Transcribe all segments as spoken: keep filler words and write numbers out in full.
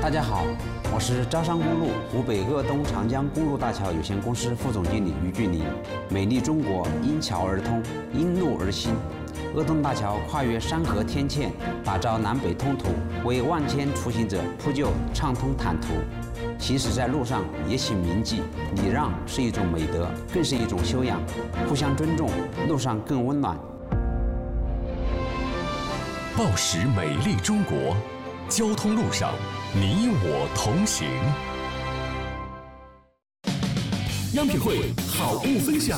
大家好，我是招商公路湖北鄂东长江公路大桥有限公司副总经理于俊林。美丽中国因桥而通，因路而兴。鄂东大桥跨越山河天堑，打造南北通途，为万千出行者铺就畅通坦途。行驶在路上也请铭记，礼让是一种美德，更是一种修养。互相尊重，路上更温暖。 报时美丽中国，交通路上你我同行。 央品汇好物分享。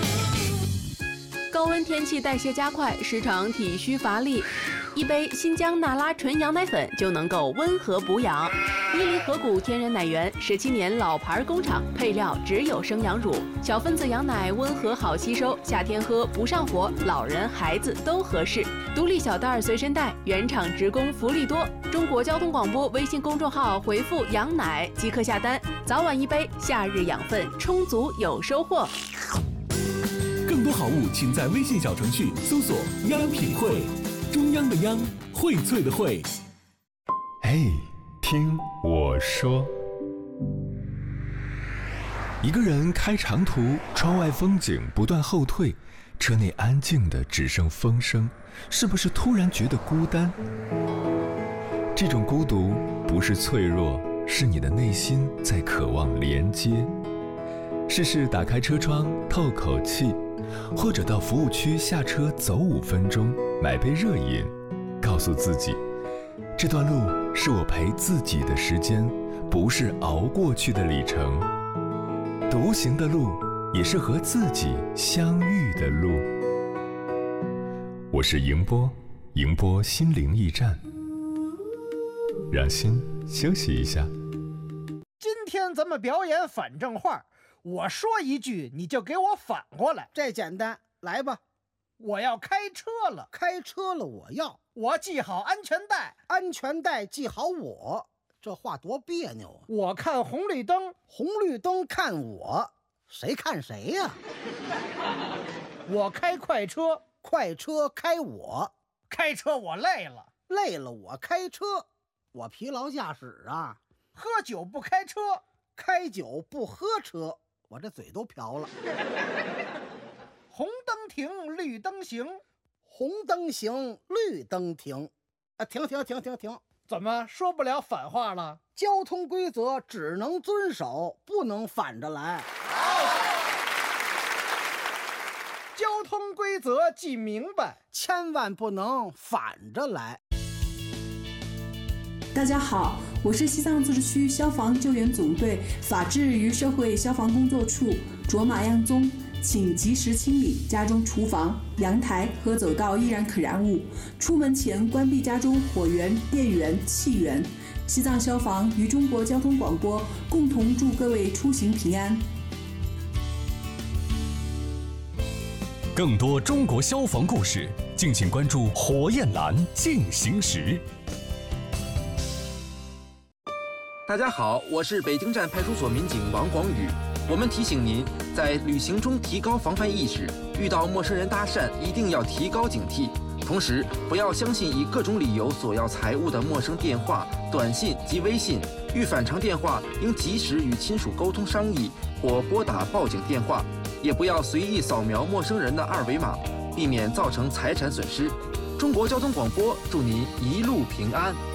高温天气代谢加快，时常体虚乏力，一杯新疆那拉纯羊奶粉就能够温和补养。伊犁河谷天然奶源，十七年老牌工厂，配料只有生羊乳，小分子羊奶温和好吸收，夏天喝不上火，老人孩子都合适。独立小袋随身带，原厂直供，福利多。中国交通广播微信公众号回复“羊奶”即可下单，早晚一杯，夏日养分充足有收获。 更多好物，请在微信小程序搜索“央品汇”，中央的央，荟萃的荟。 哎，听我说。一个人开长途，窗外风景不断后退，车内安静的只剩风声，是不是突然觉得孤单？这种孤独不是脆弱，是你的内心在渴望连接。试试打开车窗透口气，或者到服务区下车走五分钟，买杯热饮，告诉自己，这段路是我陪自己的时间，不是熬过去的里程。独行的路也是和自己相遇的路。我是迎波，迎波心灵驿站，让心休息一下。 今天咱们表演反正话，我说一句你就给我反过来。 这简单，来吧。 我要开车了， 开车了我要， 我系好安全带， 安全带系好我。这话多别扭啊！ 我看红绿灯， 红绿灯看我，谁看谁呀？ 我开快车， 快车开我， 开车我累了， 累了我开车，我疲劳驾驶啊。 喝酒不开车， 开酒不喝车，我这嘴都瓢了。 红灯停，绿灯行， 红灯行，绿灯停，啊，停停停停停。 怎么说不了反话了？ 交通规则只能遵守，不能反着来。 交通规则记明白， 千万不能反着来。 大家好，我是西藏自治区消防救援总队法制与社会消防工作处卓玛样宗，请及时清理家中厨房、阳台和走道易燃可燃物，出门前关闭家中火源、电源、气源。西藏消防与中国交通广播共同祝各位出行平安。 更多中国消防故事，敬请关注火焰蓝进行时。 大家好，我是北京站派出所民警王广宇。我们提醒您，在旅行中提高防范意识，遇到陌生人搭讪一定要提高警惕。同时，不要相信以各种理由索要财物的陌生电话、短信及微信。遇反常电话，应及时与亲属沟通商议，或拨打报警电话。也不要随意扫描陌生人的二维码，避免造成财产损失。中国交通广播祝您一路平安。